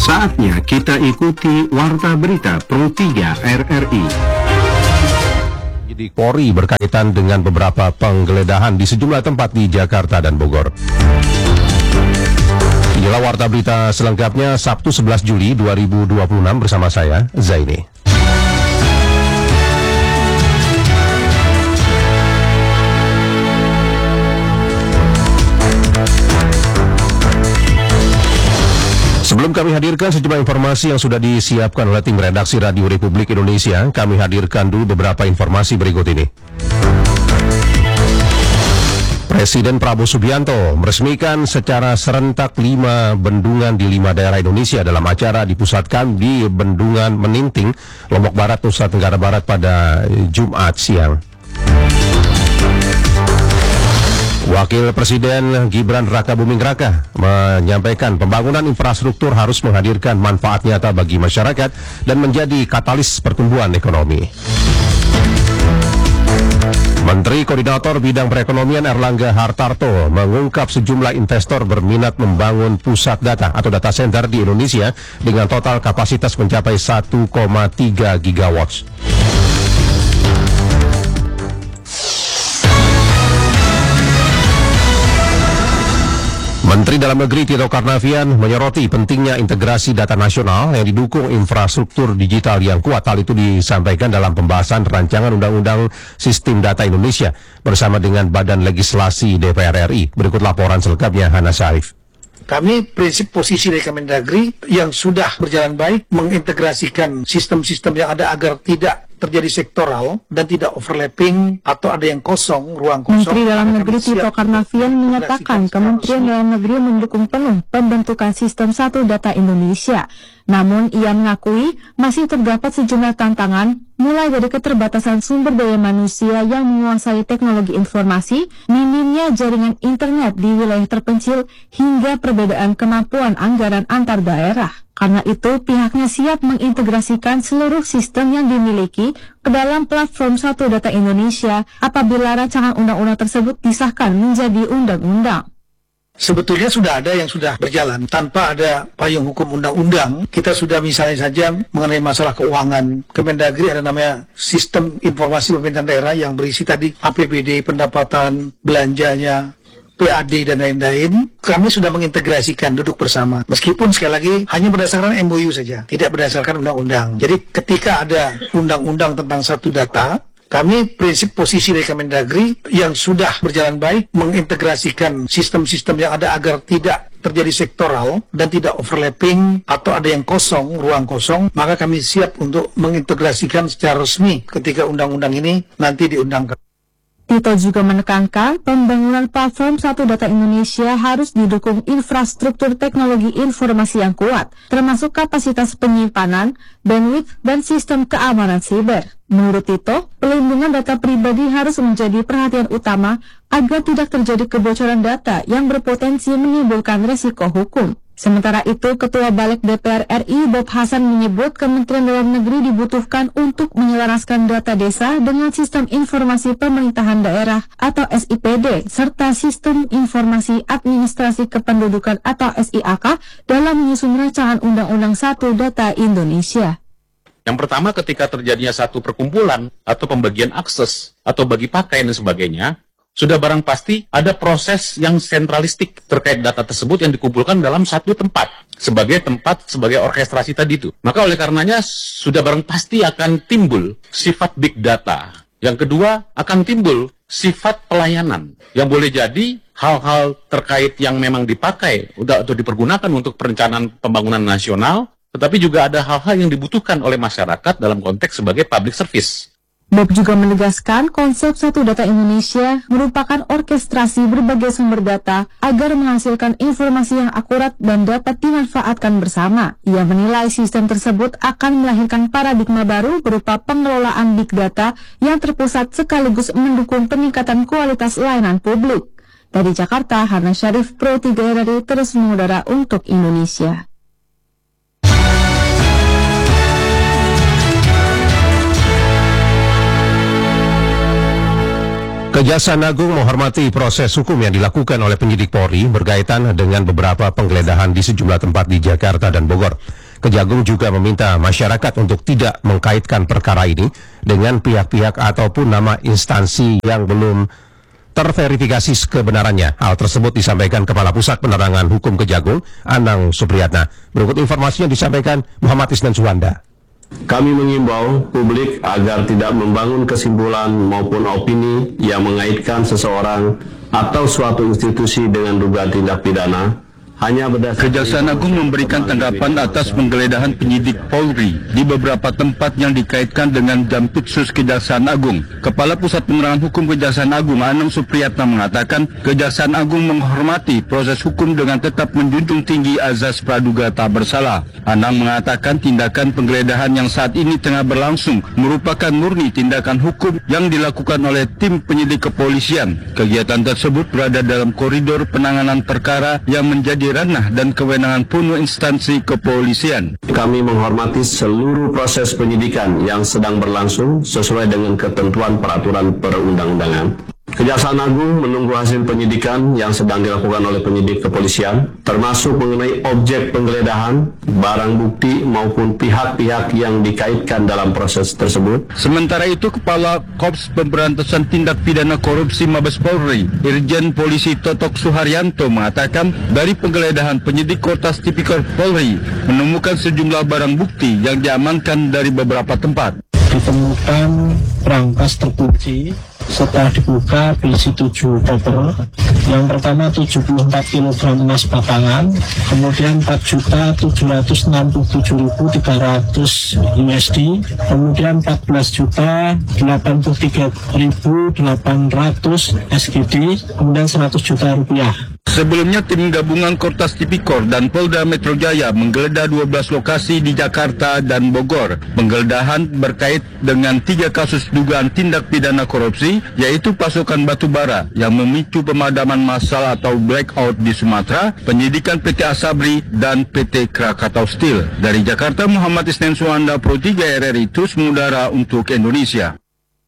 Saatnya kita ikuti Warta Berita Pro 3 RRI. Penyidik Polri berkaitan dengan beberapa penggeledahan di sejumlah tempat di Jakarta dan Bogor. Inilah Warta Berita selengkapnya Sabtu 11 Juli 2026 bersama saya, Zaini. Sebelum kami hadirkan sejumlah informasi yang sudah disiapkan oleh tim redaksi Radio Republik Indonesia, kami hadirkan dulu beberapa informasi berikut ini. Presiden Prabowo Subianto meresmikan secara serentak 5 bendungan di 5 daerah Indonesia dalam acara dipusatkan di Bendungan Meninting, Lombok Barat, Nusa Tenggara Barat pada Jumat siang. Wakil Presiden Gibran Rakabuming Raka menyampaikan pembangunan infrastruktur harus menghadirkan manfaat nyata bagi masyarakat dan menjadi katalis pertumbuhan ekonomi. Menteri Koordinator Bidang Perekonomian Erlangga Hartarto mengungkap sejumlah investor berminat membangun pusat data atau data center di Indonesia dengan total kapasitas mencapai 1,3 gigawatts. Menteri Dalam Negeri Tito Karnavian menyoroti pentingnya integrasi data nasional yang didukung infrastruktur digital yang kuat. Hal itu disampaikan dalam pembahasan rancangan Undang-Undang Sistem Data Indonesia bersama dengan Badan Legislasi DPR RI. Berikut laporan selengkapnya Hana Syarif. Kami prinsip posisi dari Kemendagri yang sudah berjalan baik mengintegrasikan sistem-sistem yang ada agar tidak terjadi sektoral dan tidak overlapping atau ada yang kosong, ruang kosong. Menteri Dalam Negeri Tito Karnavian menyatakan Kementerian Dalam Negeri mendukung penuh pembentukan sistem satu data Indonesia. Namun ia mengakui masih terdapat sejumlah tantangan, mulai dari keterbatasan sumber daya manusia yang menguasai teknologi informasi, minimnya jaringan internet di wilayah terpencil, hingga perbedaan kemampuan anggaran antar daerah. Karena itu, pihaknya siap mengintegrasikan seluruh sistem yang dimiliki ke dalam platform Satu Data Indonesia apabila rancangan undang-undang tersebut disahkan menjadi undang-undang. Sebetulnya sudah ada yang sudah berjalan tanpa ada payung hukum undang-undang. Kita sudah misalnya saja mengenai masalah keuangan. Kemendagri ada namanya Sistem Informasi Pemerintahan Daerah yang berisi tadi APBD, pendapatan, belanjanya, PAD dan lain-lain. Kami sudah mengintegrasikan, duduk bersama. Meskipun sekali lagi hanya berdasarkan MOU saja, tidak berdasarkan undang-undang. Jadi ketika ada undang-undang tentang satu data, kami prinsip posisi dari Kemendagri yang sudah berjalan baik mengintegrasikan sistem-sistem yang ada agar tidak terjadi sektoral dan tidak overlapping atau ada yang kosong, ruang kosong, maka kami siap untuk mengintegrasikan secara resmi ketika undang-undang ini nanti diundangkan. Tito juga menekankan pembangunan platform Satu Data Indonesia harus didukung infrastruktur teknologi informasi yang kuat, termasuk kapasitas penyimpanan, bandwidth, dan sistem keamanan siber. Menurut Tito, pelindungan data pribadi harus menjadi perhatian utama agar tidak terjadi kebocoran data yang berpotensi menimbulkan risiko hukum. Sementara itu, Ketua Balik DPR RI Bob Hasan menyebut Kementerian Dalam Negeri dibutuhkan untuk menyelaraskan data desa dengan Sistem Informasi Pemerintahan Daerah atau SIPD, serta Sistem Informasi Administrasi Kependudukan atau SIAK dalam menyusun rancangan Undang-Undang Satu Data Indonesia. Yang pertama, ketika terjadinya satu perkumpulan atau pembagian akses atau bagi pakai dan sebagainya, sudah barang pasti ada proses yang sentralistik terkait data tersebut yang dikumpulkan dalam satu tempat sebagai orkestrasi tadi itu. Maka oleh karenanya sudah barang pasti akan timbul sifat big data. Yang kedua akan timbul sifat pelayanan yang boleh jadi hal-hal terkait yang memang dipakai atau dipergunakan untuk perencanaan pembangunan nasional, tetapi juga ada hal-hal yang dibutuhkan oleh masyarakat dalam konteks sebagai public service. Bob juga menegaskan konsep Satu Data Indonesia merupakan orkestrasi berbagai sumber data agar menghasilkan informasi yang akurat dan dapat dimanfaatkan bersama. Ia menilai sistem tersebut akan melahirkan paradigma baru berupa pengelolaan big data yang terpusat sekaligus mendukung peningkatan kualitas layanan publik. Dari Jakarta, Hana Syarif, Pro 3 RRI terus mengudara untuk Indonesia. Kejaksaan Agung menghormati proses hukum yang dilakukan oleh penyidik Polri berkaitan dengan beberapa penggeledahan di sejumlah tempat di Jakarta dan Bogor. Kejagung juga meminta masyarakat untuk tidak mengkaitkan perkara ini dengan pihak-pihak ataupun nama instansi yang belum terverifikasi kebenarannya. Hal tersebut disampaikan Kepala Pusat Penerangan Hukum Kejagung, Anang Supriyatna. Berikut informasi yang disampaikan Muhammad Isnan Suwanda. Kami mengimbau publik agar tidak membangun kesimpulan maupun opini yang mengaitkan seseorang atau suatu institusi dengan dugaan tindak pidana hanya berdasarkan. Kejaksaan Agung memberikan tanggapan atas penggeledahan penyidik Polri di beberapa tempat yang dikaitkan dengan Jampitsus Kejaksaan Agung. Kepala Pusat Penerangan Hukum Kejaksaan Agung, Anang Supriyatna, mengatakan Kejaksaan Agung menghormati proses hukum dengan tetap menjunjung tinggi azas praduga tak bersalah. Anang mengatakan tindakan penggeledahan yang saat ini tengah berlangsung merupakan murni tindakan hukum yang dilakukan oleh tim penyidik kepolisian. Kegiatan tersebut berada dalam koridor penanganan perkara yang menjadi ranah dan kewenangan penuh instansi kepolisian. Kami menghormati seluruh proses penyidikan yang sedang berlangsung sesuai dengan ketentuan peraturan perundang-undangan. Kejaksaan Agung menunggu hasil penyidikan yang sedang dilakukan oleh penyidik kepolisian, termasuk mengenai objek penggeledahan, barang bukti maupun pihak-pihak yang dikaitkan dalam proses tersebut. Sementara itu, Kepala Korps Pemberantasan Tindak Pidana Korupsi Mabes Polri, Irjen Polisi Totok Suharyanto, mengatakan dari penggeledahan penyidik Kortas Tipikor Polri menemukan sejumlah barang bukti yang diamankan dari beberapa tempat. Ditemukan brankas terkunci. Setelah dibuka berisi 7 koper. Yang pertama 74 kg emas batangan, kemudian 4.767.300 USD, kemudian 14.083.800 SGD, kemudian 100 juta rupiah. Sebelumnya, tim gabungan Kortas Tipikor dan Polda Metro Jaya menggeledah 12 lokasi di Jakarta dan Bogor. Penggeledahan berkait dengan 3 kasus dugaan tindak pidana korupsi, yaitu pasokan batu bara yang memicu pemadaman massal atau blackout di Sumatera, penyidikan PT Asabri, dan PT Krakatau Steel. Dari Jakarta, Muhammad Isnan Suwanda, Pro 3 RRI, terus mengudara untuk Indonesia.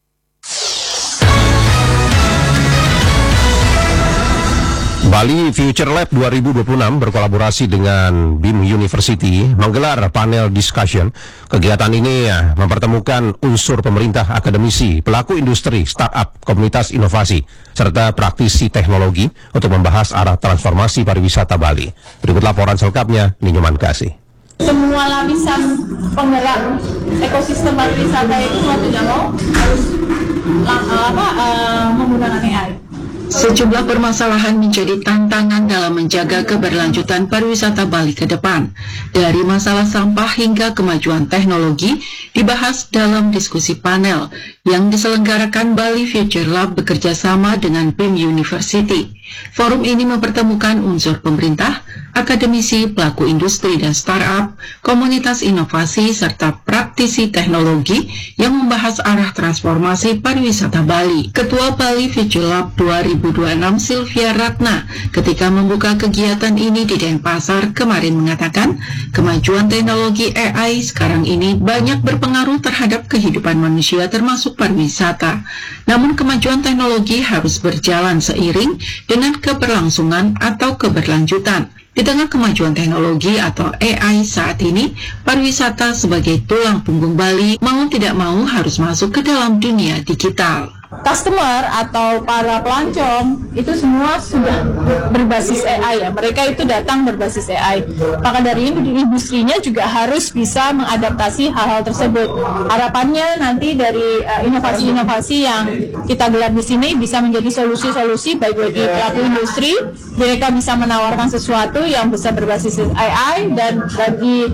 Bali Future Lab 2026 berkolaborasi dengan BIM University menggelar panel discussion. Kegiatan ini mempertemukan unsur pemerintah, akademisi, pelaku industri, startup, komunitas inovasi, serta praktisi teknologi untuk membahas arah transformasi pariwisata Bali. Berikut laporan selengkapnya, Ninyoman Kasih. Semua lapisan penggerak ekosistem pariwisata itu mau tidak mau harus menggunakan AI. Sejumlah permasalahan menjadi tantangan dalam menjaga keberlanjutan pariwisata Bali ke depan. Dari masalah sampah hingga kemajuan teknologi dibahas dalam diskusi panel yang diselenggarakan Bali Future Lab bekerja sama dengan BIM University. Forum ini mempertemukan unsur pemerintah, akademisi, pelaku industri dan startup, komunitas inovasi, serta praktisi teknologi yang membahas arah transformasi pariwisata Bali. Ketua Bali Future Lab 2026 Sylvia Ratna ketika membuka kegiatan ini di Denpasar kemarin mengatakan, kemajuan teknologi AI sekarang ini banyak berpengaruh terhadap kehidupan manusia termasuk pariwisata. Namun kemajuan teknologi harus berjalan seiring dengan keberlangsungan atau keberlanjutan. Di tengah kemajuan teknologi atau AI saat ini, pariwisata sebagai tulang punggung Bali mau tidak mau harus masuk ke dalam dunia digital. Customer atau para pelancong itu semua sudah berbasis AI ya. Mereka itu datang berbasis AI. Maka dari itu industrinya juga harus bisa mengadaptasi hal-hal tersebut. Harapannya nanti dari inovasi-inovasi yang kita gelar di sini bisa menjadi solusi-solusi baik bagi pelaku industri, mereka bisa menawarkan sesuatu yang bisa berbasis AI, dan bagi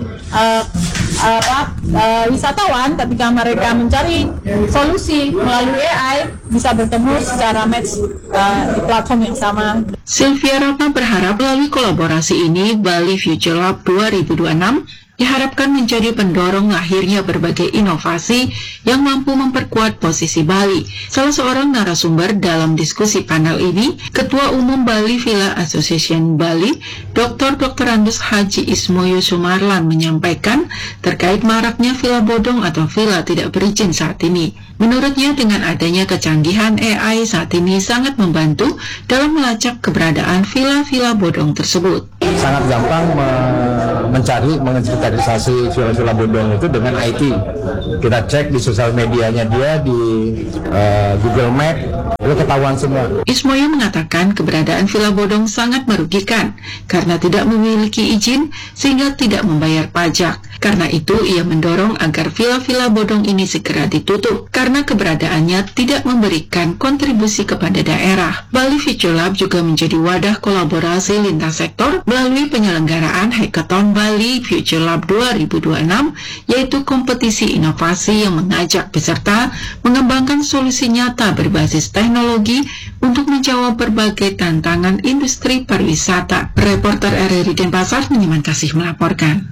wisatawan ketika mereka mencari solusi melalui AI bisa bertemu secara match di platform yang sama. Sylvia Ratna berharap melalui kolaborasi ini Bali Future Lab 2026 diharapkan menjadi pendorong lahirnya berbagai inovasi yang mampu memperkuat posisi Bali. Salah seorang narasumber dalam diskusi panel ini, Ketua Umum Bali Villa Association Bali, Dr. Andus Haji Ismoyo Sumarlan menyampaikan terkait maraknya villa bodong atau villa tidak berizin saat ini. Menurutnya dengan adanya kecanggihan AI saat ini sangat membantu dalam melacak keberadaan villa-villa bodong tersebut. Sangat gampang mencari, menginventarisasi villa-villa bodong itu dengan IT. Kita cek di sosial medianya dia, di Google Map, itu ketahuan semua. Ismoyo mengatakan keberadaan villa bodong sangat merugikan karena tidak memiliki izin sehingga tidak membayar pajak. Karena itu ia mendorong agar villa-villa bodong ini segera ditutup karena keberadaannya tidak memberikan kontribusi kepada daerah. Bali Future Lab juga menjadi wadah kolaborasi lintas sektor melalui penyelenggaraan Hackathon Bali Future Lab 2026, yaitu kompetisi inovasi yang mengajak peserta mengembangkan solusi nyata berbasis teknologi untuk menjawab berbagai tantangan industri pariwisata. Reporter RRI Denpasar, Nyoman Kasih melaporkan.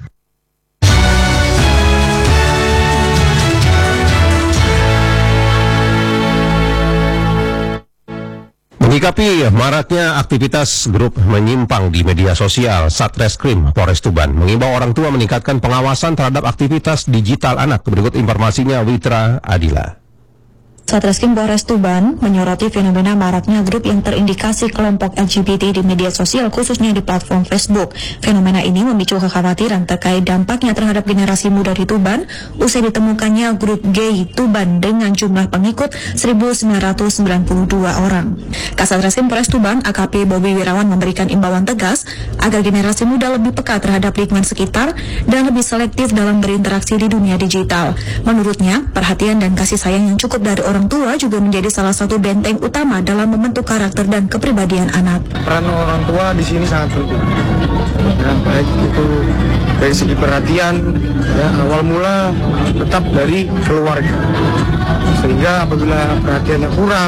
Menyikapi maraknya aktivitas grup menyimpang di media sosial, Satreskrim Polres Tuban mengimbau orang tua meningkatkan pengawasan terhadap aktivitas digital anak. Berikut informasinya Witra Adila. Satreskrim Polres Tuban menyoroti fenomena maraknya grup yang terindikasi kelompok LGBT di media sosial, khususnya di platform Facebook. Fenomena ini memicu kekhawatiran terkait dampaknya terhadap generasi muda di Tuban usai ditemukannya grup gay Tuban dengan jumlah pengikut 1.992 orang. Kasatreskrim Polres Tuban AKP Bobi Wirawan memberikan imbauan tegas agar generasi muda lebih peka terhadap lingkungan sekitar dan lebih selektif dalam berinteraksi di dunia digital. Menurutnya, perhatian dan kasih sayang yang cukup dari orang tua juga menjadi salah satu benteng utama dalam membentuk karakter dan kepribadian anak. Peran orang tua di sini sangat penting. Ya, baik itu dari segi perhatian, ya, awal mula tetap dari keluarga. Sehingga apabila perhatiannya kurang,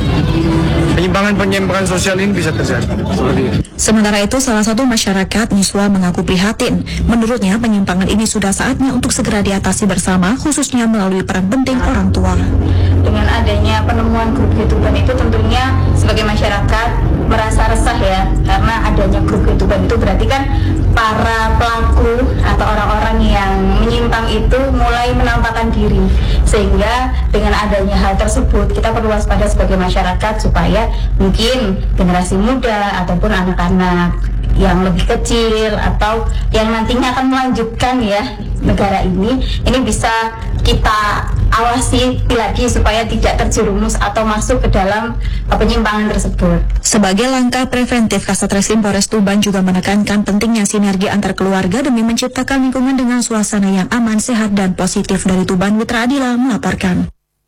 penyimpangan sosial ini bisa terjadi. Sementara itu, salah satu masyarakat Niswa mengaku prihatin. Menurutnya, penyimpangan ini sudah saatnya untuk segera diatasi bersama, khususnya melalui peran penting orang tua. Dengan adanya penemuan grup Tuban itu tentunya sebagai masyarakat merasa resah ya, karena adanya grup Tuban itu berarti kan para pelaku atau orang-orang yang menyimpang itu mulai menampakkan diri, sehingga dengan adanya hal tersebut kita perlu waspada sebagai masyarakat supaya mungkin generasi muda ataupun anak-anak yang lebih kecil atau yang nantinya akan melanjutkan ya negara ini bisa kita awasi lagi supaya tidak terjerumus atau masuk ke dalam penyimpangan tersebut. Sebagai langkah preventif, Kasatreskrim Polres Tuban juga menekankan pentingnya sinergi antar keluarga demi menciptakan lingkungan dengan suasana yang aman, sehat, dan positif. Dari Tuban, Witra Adila melaporkan.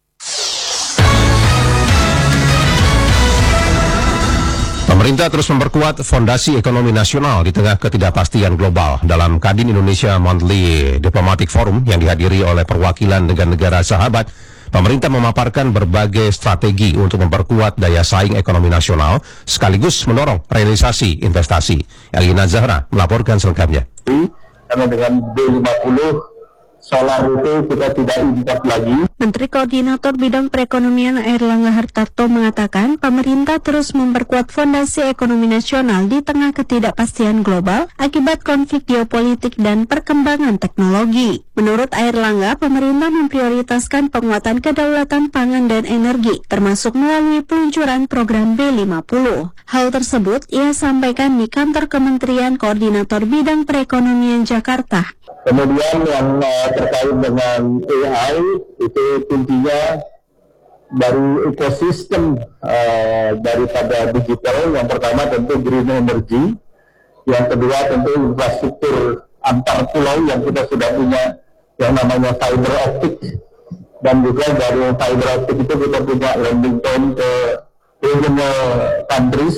Pemerintah terus memperkuat fondasi ekonomi nasional di tengah ketidakpastian global. Dalam Kadin Indonesia Monthly Diplomatic Forum yang dihadiri oleh perwakilan negara-negara sahabat, pemerintah memaparkan berbagai strategi untuk memperkuat daya saing ekonomi nasional sekaligus mendorong realisasi investasi. Elina Zahra melaporkan selengkapnya. Karena dengan B50 solar itu kita tidak import lagi. Menteri Koordinator Bidang Perekonomian Airlangga Hartarto mengatakan pemerintah terus memperkuat fondasi ekonomi nasional di tengah ketidakpastian global akibat konflik geopolitik dan perkembangan teknologi. Menurut Airlangga, pemerintah memprioritaskan penguatan kedaulatan pangan dan energi, termasuk melalui peluncuran program B50. Hal tersebut ia sampaikan di kantor Kementerian Koordinator Bidang Perekonomian Jakarta. Kemudian yang terkait dengan AI itu kuncinya dari ekosistem daripada digital. Yang pertama tentu green energy, yang kedua tentu infrastruktur antar pulau yang kita sudah punya yang namanya fiber optic, dan juga dari fiber optic itu kita punya landing zone ke regional countries.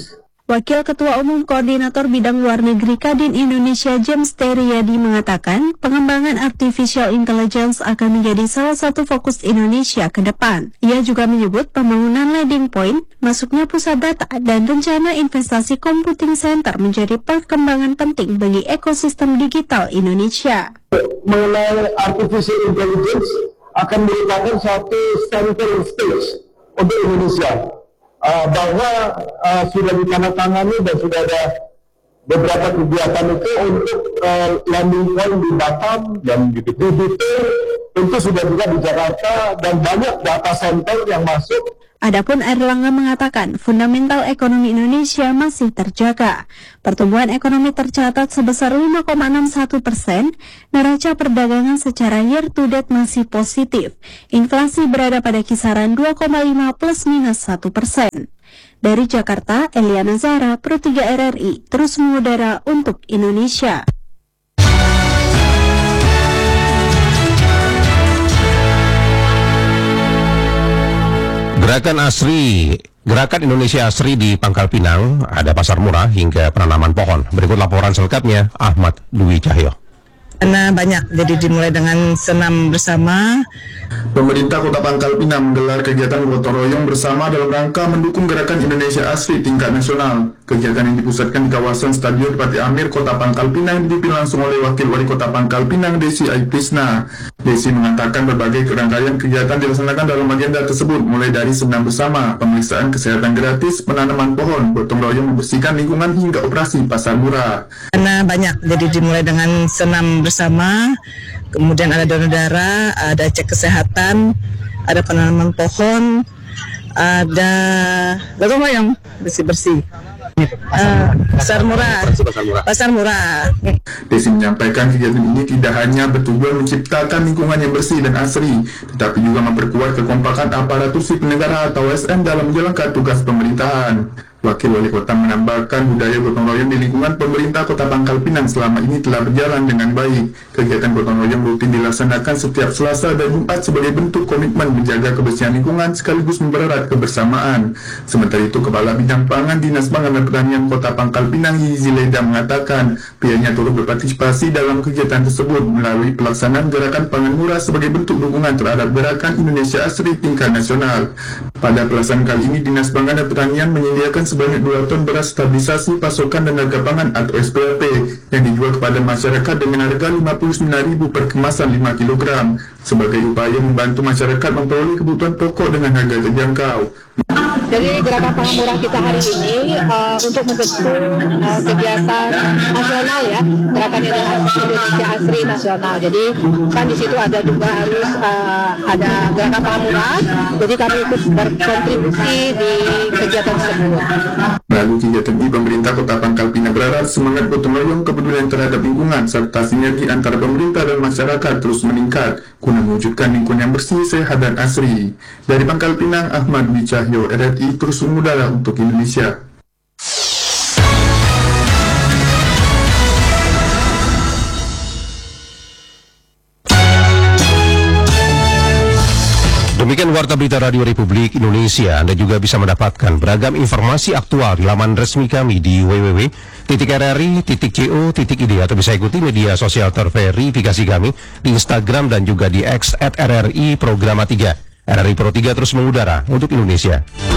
Wakil Ketua Umum Koordinator Bidang Luar Negeri Kadin Indonesia James Teriyadi mengatakan pengembangan artificial intelligence akan menjadi salah satu fokus Indonesia ke depan. Ia juga menyebut pembangunan landing point, masuknya pusat data, dan rencana investasi computing center menjadi perkembangan penting bagi ekosistem digital Indonesia. Mengenai artificial intelligence akan merupakan satu center stage untuk Indonesia. Bahwa sudah ditandatangani dan sudah ada beberapa kegiatan itu untuk landing point di Batam dan di detail itu sudah juga di Jakarta dan banyak data center yang masuk. Adapun Airlangga mengatakan fundamental ekonomi Indonesia masih terjaga. Pertumbuhan ekonomi tercatat sebesar 5,61%, neraca perdagangan secara year to date masih positif. Inflasi berada pada kisaran 2,5 plus minus 1%. Dari Jakarta, Eliana Zara, Pro 3 RRI, terus mengudara untuk Indonesia. Gerakan Indonesia Asri di Pangkal Pinang, ada pasar murah hingga penanaman pohon. Berikut laporan selengkapnya, Ahmad Dwi Cahyo. Karena banyak, jadi dimulai dengan senam bersama. Pemerintah Kota Pangkal Pinang menggelar kegiatan gotong royong bersama dalam rangka mendukung gerakan Indonesia Asri tingkat nasional. Kegiatan yang dipusatkan di kawasan Stadion Pati Amir, Kota Pangkal Pinang dipimpin langsung oleh Wakil Wali Kota Pangkal Pinang, Desi Aiprisna. Desi mengatakan berbagai rangkaian kegiatan dilaksanakan dalam agenda tersebut, mulai dari senam bersama, pemeriksaan kesehatan gratis, penanaman pohon, gotong royong membersihkan lingkungan hingga operasi pasar murah. Karena banyak, jadi dimulai dengan senam bersama, kemudian ada donor darah, ada cek kesehatan, ada penanaman pohon, ada gotong royong bersih-bersih. Pasar murah. Desi menyampaikan kegiatan ini tidak hanya bertujuan menciptakan lingkungan yang bersih dan asri, tetapi juga memperkuat kekompakan aparatur sipil negara atau ASN dalam menjalankan tugas pemerintahan. Wakil Wali Kota menambahkan budaya gotong royong di lingkungan pemerintah Kota Pangkal Pinang selama ini telah berjalan dengan baik. Kegiatan gotong royong rutin dilaksanakan setiap Selasa dan Jumat sebagai bentuk komitmen menjaga kebersihan lingkungan sekaligus mempererat kebersamaan. Sementara itu, Kepala Bidang Pangan Dinas Pangan dan Pertanian Kota Pangkal Pinang, Yizi Leda, mengatakan pihaknya turut berpartisipasi dalam kegiatan tersebut melalui pelaksanaan gerakan pangan murah sebagai bentuk dukungan terhadap gerakan Indonesia Asri tingkat nasional. Pada pelaksanaan kali ini, Dinas Pangan dan Pertanian menyediakan sebanyak 2 ton beras stabilisasi pasokan dan harga pangan atau SPP yang dijual kepada masyarakat dengan harga Rp59.000 per kemasan 5 kg sebagai upaya membantu masyarakat memperoleh kebutuhan pokok dengan harga terjangkau. Jadi gerakan pangan murah kita hari ini untuk mendukung kegiatan nasional ya, gerakan Indonesia Asri nasional. Jadi kan di situ ada juga harus ada gerakan pangan murah. Jadi kami ikut berkontribusi di kegiatan tersebut. Melalui kegiatan ini, pemerintah Kota Pangkal Pinang berharap semangat gotong royong, kepedulian terhadap lingkungan, serta sinergi antara pemerintah dan masyarakat terus meningkat guna mewujudkan lingkungan yang bersih, sehat, dan asri. Dari Pangkal Pinang, Ahmad Dwi Cahyo, RRI, terus mengudara untuk Indonesia. Demikian Warta Berita Radio Republik Indonesia. Anda juga bisa mendapatkan beragam informasi aktual di laman resmi kami di www.rri.co.id atau bisa ikuti media sosial terverifikasi kami di Instagram dan juga di X @RRI Programa 3. RRI Pro 3 terus mengudara untuk Indonesia.